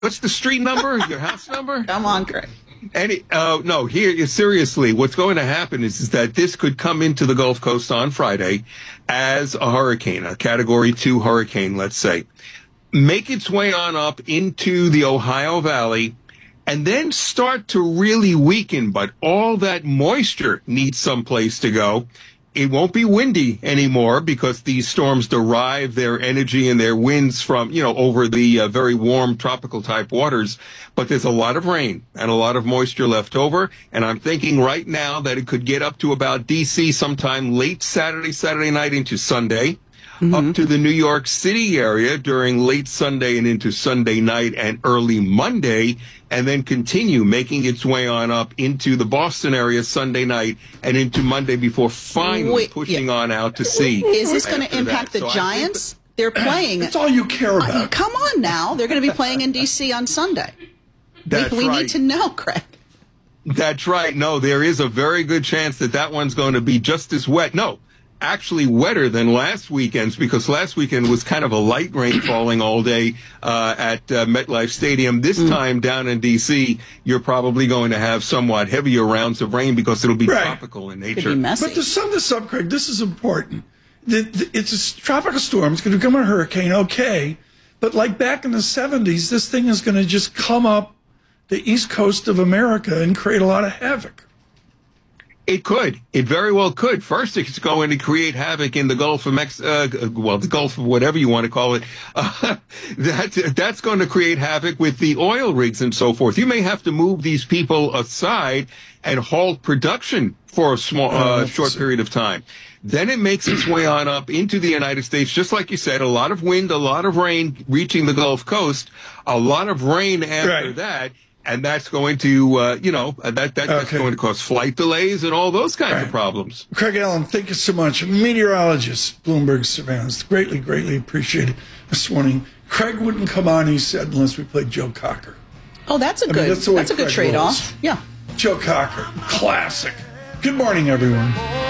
What's the street number? Your house number? Come on, Craig. No, here, seriously, what's going to happen is that this could come into the Gulf Coast on Friday as a hurricane, a Category 2 hurricane, let's say. Make its way on up into the Ohio Valley and then start to really weaken. But all that moisture needs someplace to go. It won't be windy anymore because these storms derive their energy and their winds from, over the very warm tropical type waters. But there's a lot of rain and a lot of moisture left over. And I'm thinking right now that it could get up to about D.C. sometime late Saturday night into Sunday. Up to the New York City area during late Sunday and into Sunday night and early Monday, and then continue making its way on up into the Boston area Sunday night and into Monday before finally pushing on out to sea. Is this going to impact the Giants? They're playing. That's all you care about. Come on now. They're going to be playing in D.C. on Sunday. We need to know, Craig. That's right. No, there is a very good chance that one's going to be just as wet. No. Actually wetter than last weekend's, because last weekend was kind of a light rain falling all day at MetLife Stadium. This time down in D.C., you're probably going to have somewhat heavier rounds of rain because it'll be tropical in nature. Could be messy. But to sum this up, Craig, this is important. It's a tropical storm. It's going to become a hurricane, okay. But like back in the 70s, this thing is going to just come up the east coast of America and create a lot of havoc. It could. It very well could. First, it's going to create havoc in the Gulf of the Gulf of whatever you want to call it. That's going to create havoc with the oil rigs and so forth. You may have to move these people aside and halt production for a short period of time. Then it makes its way on up into the United States, just like you said, a lot of wind, a lot of rain reaching the Gulf Coast, a lot of rain after that. And that's going to, that's going to cause flight delays and all those kinds of problems. Craig Allen, thank you so much. Meteorologist, Bloomberg Surveillance. Greatly, greatly appreciated this morning. Craig wouldn't come on, he said, unless we played Joe Cocker. Oh, that's a good trade-off. Yeah. Joe Cocker, classic. Good morning, everyone.